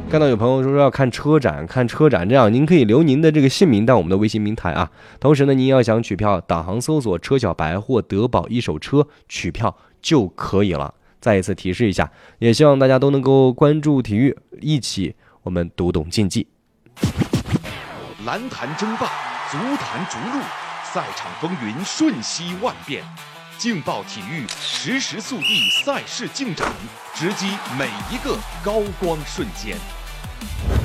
看到有朋友说要看车展，这样您可以留您的这个姓名到我们的微信平台啊。同时呢，您要想取票，导航搜索车小白或德宝一手车取票就可以了。再一次提示一下，也希望大家都能够关注体育，一起我们读懂竞技。 篮坛争霸，足坛逐鹿，赛场风云瞬息万变。劲爆体育，实时速递赛事进展，直击每一个高光瞬间。